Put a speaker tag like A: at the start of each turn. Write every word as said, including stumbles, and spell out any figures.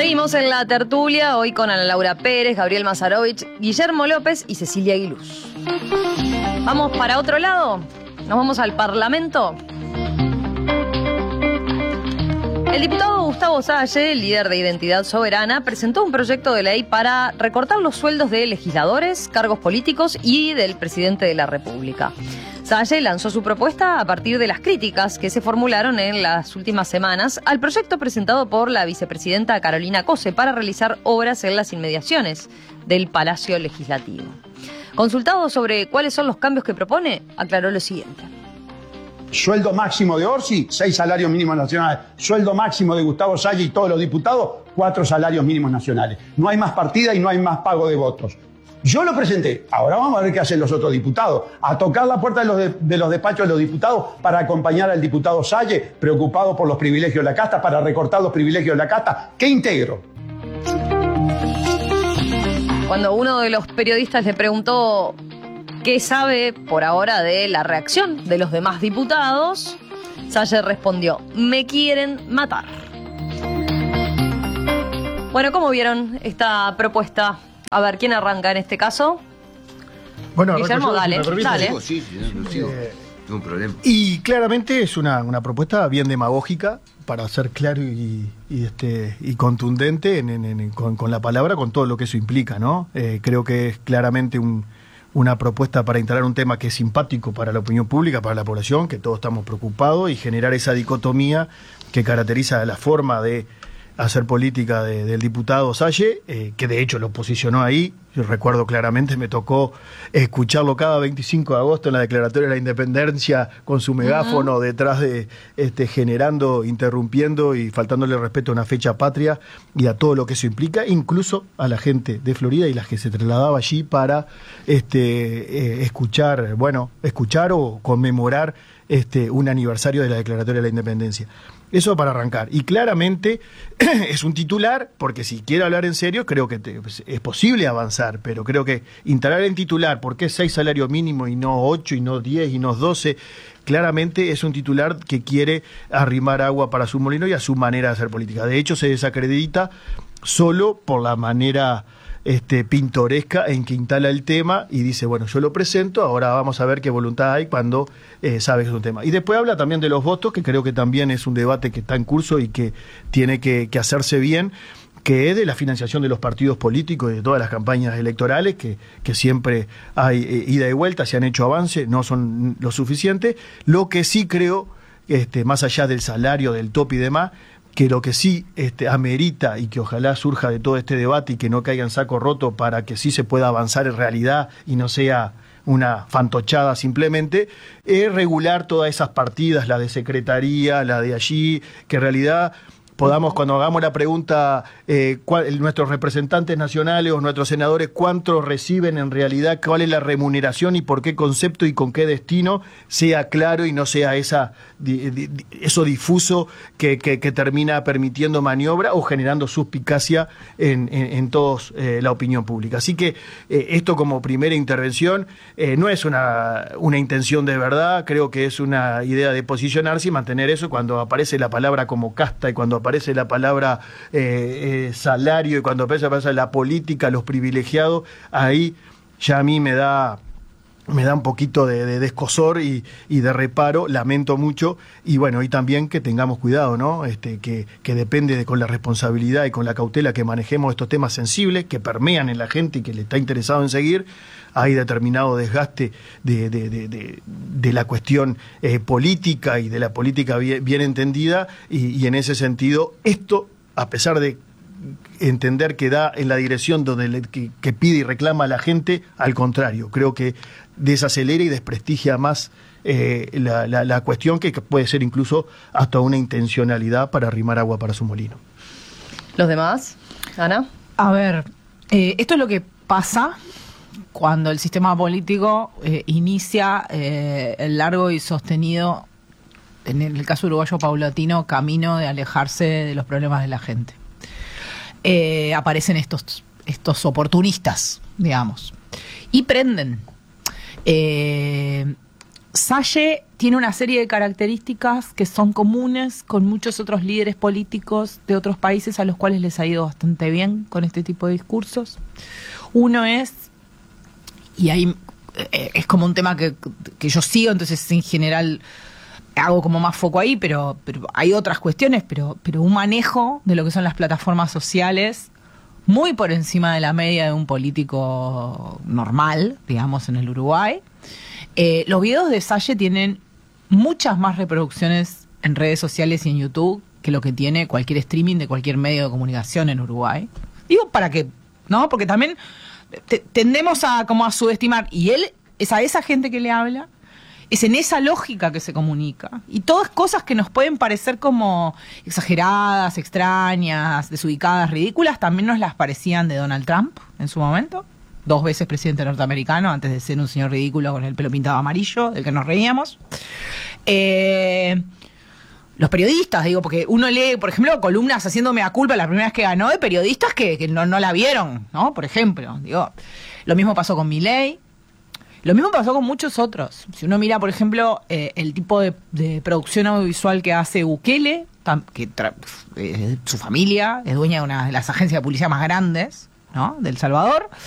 A: Seguimos en la tertulia, hoy con Ana Laura Pérez, Gabriel Mazarovich, Guillermo López y Cecilia Aguiluz. ¿Vamos para otro lado? ¿Nos vamos al Parlamento? El diputado Gustavo Salle, líder de Identidad Soberana, presentó un proyecto de ley para recortar los sueldos de legisladores, cargos políticos y del presidente de la República. Salle lanzó su propuesta a partir de las críticas que se formularon en las últimas semanas al proyecto presentado por la vicepresidenta Carolina Cose para realizar obras en las inmediaciones del Palacio Legislativo. Consultado sobre cuáles son los cambios que propone, aclaró lo siguiente.
B: Sueldo máximo de Orsi, seis salarios mínimos nacionales. Sueldo máximo de Gustavo Salle y todos los diputados, cuatro salarios mínimos nacionales. No hay más partida y no hay más pago de votos. Yo lo presenté. Ahora vamos a ver qué hacen los otros diputados. A tocar la puerta de los, de, de los despachos de los diputados para acompañar al diputado Salle, preocupado por los privilegios de la casta, para recortar los privilegios de la casta. ¿Qué integro?
A: Cuando uno de los periodistas le preguntó qué sabe por ahora de la reacción de los demás diputados, Salle respondió: me quieren matar. Bueno, ¿cómo vieron esta propuesta? A ver, ¿quién arranca en este caso?
C: Bueno,
A: Guillermo, dale,
C: si
A: dale.
D: Sigo, sí, sí, no, no sigo.
C: Eh,
D: Tengo un problema.
C: Y claramente es una, una propuesta bien demagógica, para ser claro y, y, este, y contundente en, en, en, con, con la palabra, con todo lo que eso implica, ¿no? Eh, creo que es claramente un, una propuesta para instalar un tema que es simpático para la opinión pública, para la población, que todos estamos preocupados, y generar esa dicotomía que caracteriza la forma de hacer política de, del diputado Salle, eh, que de hecho lo posicionó ahí. Yo recuerdo claramente, me tocó escucharlo cada veinticinco de agosto en la Declaratoria de la Independencia con su megáfono uh-huh. detrás de, este, generando, interrumpiendo y faltándole respeto a una fecha patria y a todo lo que eso implica, incluso a la gente de Florida y las que se trasladaba allí para este, eh, escuchar, bueno, escuchar o conmemorar este, un aniversario de la Declaratoria de la Independencia. Eso para arrancar. Y claramente es un titular, porque si quiere hablar en serio, creo que te, pues, es posible avanzar, pero creo que instalar en titular, ¿por qué seis salarios mínimos y no ocho, y no diez, y no doce? Claramente es un titular que quiere arrimar agua para su molino y a su manera de hacer política. De hecho, se desacredita solo por la manera Este, pintoresca en que instala el tema y dice, bueno, yo lo presento, ahora vamos a ver qué voluntad hay cuando eh, sabe que es un tema. Y después habla también de los votos, que creo que también es un debate que está en curso y que tiene que, que hacerse bien, que es de la financiación de los partidos políticos y de todas las campañas electorales, que, que siempre hay eh, ida y vuelta, se han hecho avances, no son lo suficiente. Lo que sí creo, este, más allá del salario, del tope y demás, que lo que sí este, amerita y que ojalá surja de todo este debate y que no caiga en saco roto para que sí se pueda avanzar en realidad y no sea una fantochada simplemente, es regular todas esas partidas, la de secretaría, la de allí, que en realidad podamos, cuando hagamos la pregunta, eh, cuál, nuestros representantes nacionales o nuestros senadores, cuánto reciben en realidad, cuál es la remuneración y por qué concepto y con qué destino, sea claro y no sea esa di, di, eso difuso que, que, que termina permitiendo maniobra o generando suspicacia en, en, en todos eh, la opinión pública. Así que eh, esto como primera intervención eh, no es una, una intención de verdad, creo que es una idea de posicionarse y mantener eso. Cuando aparece la palabra como casta y cuando aparece aparece la palabra eh, eh, salario y cuando aparece, aparece la política, los privilegiados, ahí ya a mí me da me da un poquito de, de descosor y, y de reparo, lamento mucho, y bueno, y también que tengamos cuidado, ¿no? Este, que, que depende de con la responsabilidad y con la cautela que manejemos estos temas sensibles, que permean en la gente y que le está interesado en seguir. Hay determinado desgaste de, de, de, de, de la cuestión eh, política y de la política bien, bien entendida, y, y en ese sentido, esto, a pesar de entender que da en la dirección donde le, que, que pide y reclama a la gente, al contrario, creo que desacelera y desprestigia más eh, la, la, la cuestión, que puede ser incluso hasta una intencionalidad para arrimar agua para su molino.
A: ¿Los demás? Ana.
E: A ver, eh, esto es lo que pasa cuando el sistema político eh, inicia eh, el largo y sostenido, en el caso uruguayo paulatino, camino de alejarse de los problemas de la gente. Eh, aparecen estos, estos oportunistas, digamos, y prenden. Eh, Salle tiene una serie de características que son comunes con muchos otros líderes políticos de otros países a los cuales les ha ido bastante bien con este tipo de discursos. Uno es, y ahí eh, es como un tema que, que yo sigo, entonces en general hago como más foco ahí, pero, pero hay otras cuestiones, pero, pero un manejo de lo que son las plataformas sociales muy por encima de la media de un político normal, digamos, en el Uruguay. Eh, los videos de Salle tienen muchas más reproducciones en redes sociales y en YouTube que lo que tiene cualquier streaming de cualquier medio de comunicación en Uruguay. Digo, para que, ¿no? Porque también te, tendemos a como a subestimar, y él es a esa gente que le habla, es en esa lógica que se comunica. Y todas cosas que nos pueden parecer como exageradas, extrañas, desubicadas, ridículas, también nos las parecían de Donald Trump en su momento. Dos veces presidente norteamericano, antes de ser un señor ridículo con el pelo pintado amarillo, del que nos reíamos. Eh, los periodistas, digo, porque uno lee, por ejemplo, columnas haciéndome a culpa la primera vez que ganó de periodistas que, que no, no la vieron, ¿no? Por ejemplo, digo, lo mismo pasó con Milei. Lo mismo pasó con muchos otros. Si uno mira, por ejemplo, eh, el tipo de, de producción audiovisual que hace Bukele, tam, que tra- eh, su familia es dueña de una de las agencias de publicidad más grandes, ¿no?, de El Salvador.